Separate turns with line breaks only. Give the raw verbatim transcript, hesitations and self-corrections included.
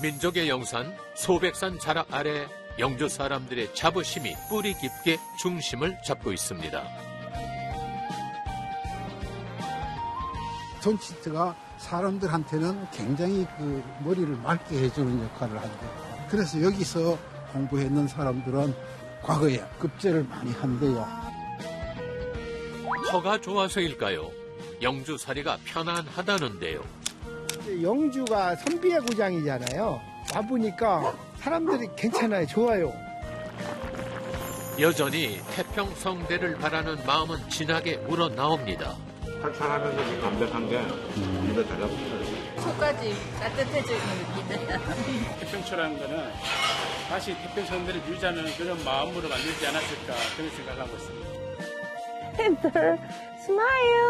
민족의 영산 소백산 자락 아래 영주 사람들의 자부심이 뿌리 깊게 중심을 잡고 있습니다.
돈치트가 사람들한테는 굉장히 그 머리를 맑게 해주는 역할을 한대요. 그래서 여기서 공부했는 사람들은 과거에 급제를 많이 한대요.
터가 좋아서일까요? 영주살이가 편안하다는데요.
영주가 선비의 고장이잖아요. 와보니까 사람들이 괜찮아요. 좋아요.
여전히 태평성대를 바라는 마음은 진하게 우러나옵니다.
탈출하면서 좀 담백한 게 입에 달라붙어요.
속까지 따뜻해지는 느낌이에요.
태평초라는 거는 다시 태평성대를 유지하는 그런 마음으로 만들지 않았을까 그런 생각하고 있습니다.
스마일